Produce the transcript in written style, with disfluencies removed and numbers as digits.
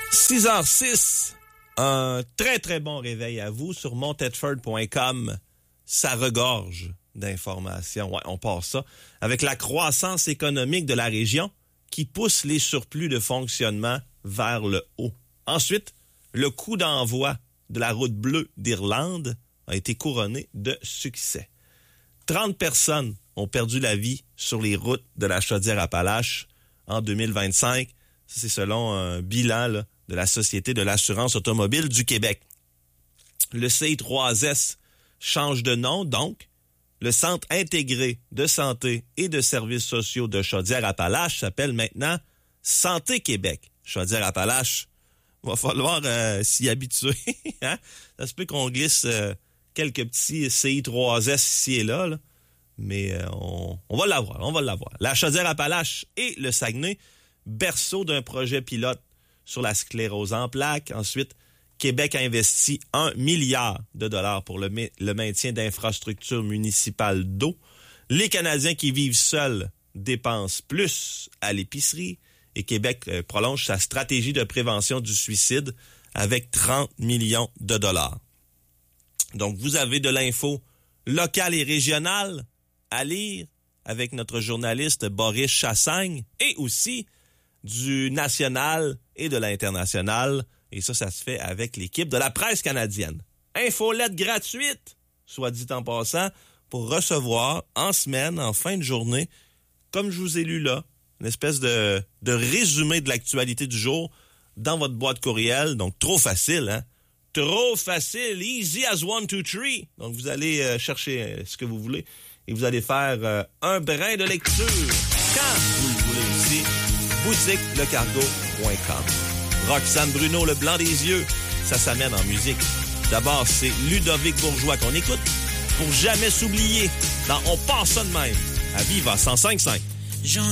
6h06, un très très bon réveil à vous sur montedford.com. Ça regorge d'informations. Ouais, on part ça avec la croissance économique de la région qui pousse les surplus de fonctionnement vers le haut. Ensuite, le coup d'envoi de la route bleue d'Irlande a été couronné de succès. 30 personnes ont perdu la vie sur les routes de la Chaudière-Appalaches en 2025. Ça, c'est selon un bilan là, de la Société de l'assurance automobile du Québec. Le CI3S change de nom, donc. Le Centre intégré de santé et de services sociaux de Chaudière-Appalaches s'appelle maintenant Santé Québec. Chaudière-Appalaches, va falloir s'y habituer. Hein? Ça se peut qu'on glisse quelques petits CI3S ici et là, mais on va l'avoir. La Chaudière-Appalaches et le Saguenay, berceau d'un projet pilote sur la sclérose en plaques. Ensuite, Québec a investi 1 milliard de dollars pour le maintien d'infrastructures municipales d'eau. Les Canadiens qui vivent seuls dépensent plus à l'épicerie. Et Québec prolonge sa stratégie de prévention du suicide avec 30 millions de dollars. Donc, vous avez de l'info locale et régionale à lire avec notre journaliste Boris Chassagne et aussi du national et de l'international. Et ça se fait avec l'équipe de la presse canadienne. Infolette gratuite, soit dit en passant, pour recevoir en semaine, en fin de journée, comme je vous ai lu là, une espèce de résumé de l'actualité du jour dans votre boîte courriel. Donc, trop facile, hein? Trop facile, easy as 1, 2, 3. Donc, vous allez chercher ce que vous voulez et vous allez faire un brin de lecture quand vous le voulez aussi. boutiquelecargo.com. Roxane Bruno, le blanc des yeux, ça s'amène en musique. D'abord, c'est Ludovic Bourgeois qu'on écoute pour jamais s'oublier dans On passe ça de même à Viva 105.5.